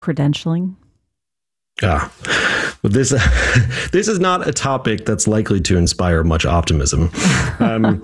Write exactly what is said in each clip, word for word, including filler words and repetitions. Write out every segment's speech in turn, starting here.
Credentialing? Yeah. But this, this is not a topic that's likely to inspire much optimism. Um,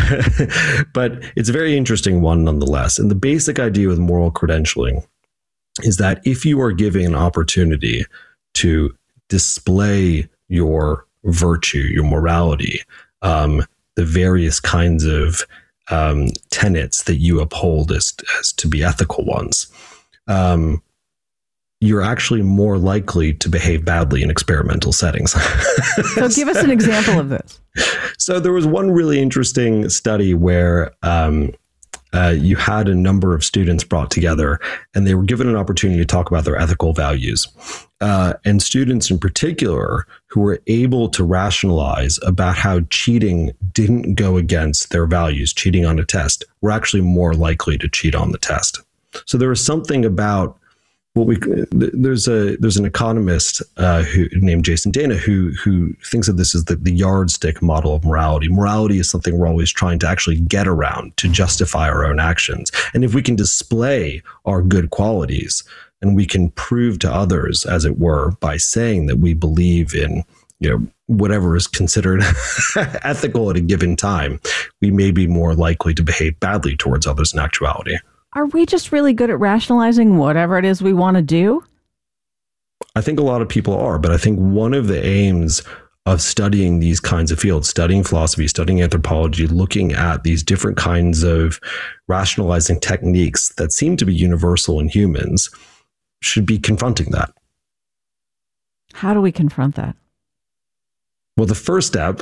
but it's a very interesting one nonetheless. And the basic idea with moral credentialing is that if you are given an opportunity to display your virtue, your morality, um, the various kinds of um, tenets that you uphold as, as to be ethical ones, um, you're actually more likely to behave badly in experimental settings. So give us an example of this. So there was one really interesting study where um, uh, you had a number of students brought together and they were given an opportunity to talk about their ethical values. Uh, and students in particular who were able to rationalize about how cheating didn't go against their values, cheating on a test, were actually more likely to cheat on the test. So there was something about Well, we there's a there's an economist uh, who named Jason Dana who who thinks of this as the, the yardstick model of morality. Morality is something we're always trying to actually get around to justify our own actions. And if we can display our good qualities and we can prove to others, as it were, by saying that we believe in, you know, whatever is considered ethical at a given time, we may be more likely to behave badly towards others in actuality. Are we just really good at rationalizing whatever it is we want to do? I think a lot of people are, but I think one of the aims of studying these kinds of fields, studying philosophy, studying anthropology, looking at these different kinds of rationalizing techniques that seem to be universal in humans, should be confronting that. How do we confront that? Well, the first step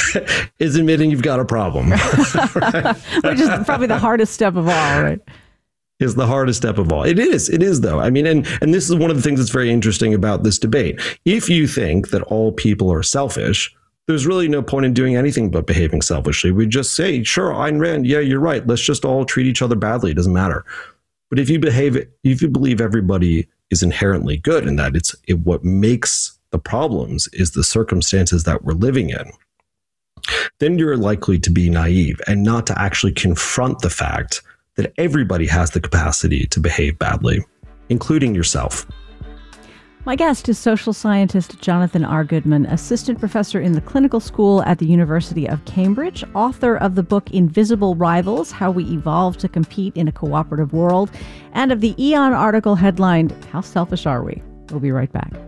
is admitting you've got a problem. Right? Which is probably the hardest step of all, right? Is the hardest step of all. It is. It is, though. I mean, and and this is one of the things that's very interesting about this debate. If you think that all people are selfish, there's really no point in doing anything but behaving selfishly. We just say, sure, Ayn Rand, yeah, you're right. Let's just all treat each other badly. It doesn't matter. But if you behave, if you believe everybody is inherently good and that it's it, what makes the problems is the circumstances that we're living in, then you're likely to be naive and not to actually confront the fact that everybody has the capacity to behave badly, including yourself. My guest is social scientist Jonathan R. Goodman, assistant professor in the clinical school at the University of Cambridge, author of the book Invisible Rivals, How We Evolved to Compete in a Cooperative World, and of the Aeon article headlined, How Selfish Are We? We'll be right back.